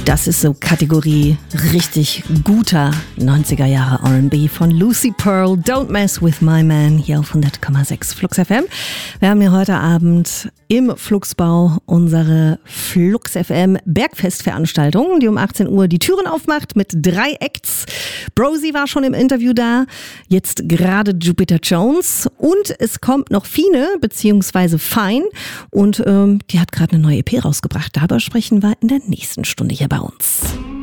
Das ist so Kategorie richtig guter 90er Jahre R&B von Lucy Pearl, Don't Mess With My Man, hier auf 100,6 Flux FM. Wir haben hier heute Abend im Fluxbau unsere Flux FM Bergfest-Veranstaltung, die um 18 Uhr die Türen aufmacht mit 3 Acts. Brosi war schon im Interview da, jetzt gerade Jupiter Jones und es kommt noch Fine bzw. Fine und die hat gerade eine neue EP rausgebracht. Darüber sprechen wir in der nächsten Stunde hier bei uns.